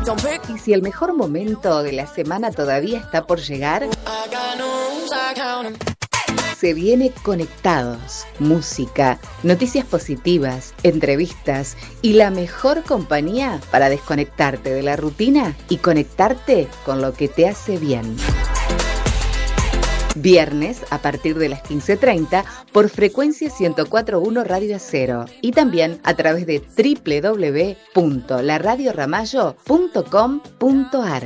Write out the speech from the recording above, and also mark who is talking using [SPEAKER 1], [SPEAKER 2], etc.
[SPEAKER 1] Y si el mejor momento de la semana todavía está por llegar, se viene Conectados, música, noticias positivas, entrevistas y la mejor compañía para desconectarte de la rutina y conectarte con lo que te hace bien. Viernes a partir de las 15:30 por frecuencia 104.1 Radio Acero y también a través de www.laradioramallo.com.ar.